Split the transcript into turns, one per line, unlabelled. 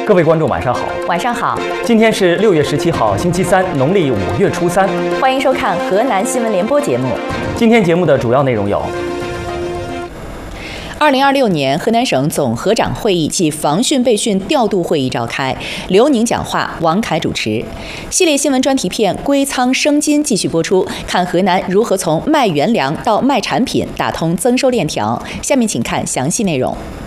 各位观众，晚上好。
晚上好。
今天是6月17号，星期三，农历5月初3。
欢迎收看河南新闻联播节目。
今天节目的主要内容有
：2026年河南省总河长会议暨防汛备训调度会议召开，刘宁讲话，王凯主持。系列新闻专题片《归仓生金》继续播出，看河南如何从卖原粮到卖产品，打通增收链条。下面请看详细内容。